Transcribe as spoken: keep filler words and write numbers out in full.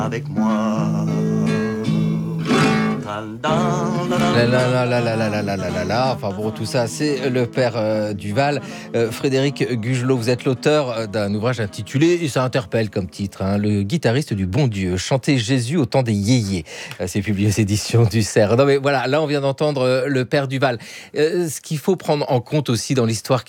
avec moi. La la la la la la la la la la la. Enfin bon, tout ça, c'est le père euh, Duval. Euh, Frédéric Gugelot, vous êtes l'auteur d'un ouvrage intitulé, et ça interpelle comme titre, hein, Le guitariste du bon Dieu, chanter Jésus au temps des yéyés. Euh, C'est publié aux éditions du Cerf. Non mais voilà, là on vient d'entendre euh, le père Duval. Euh, ce qu'il faut prendre en compte aussi dans l'histoire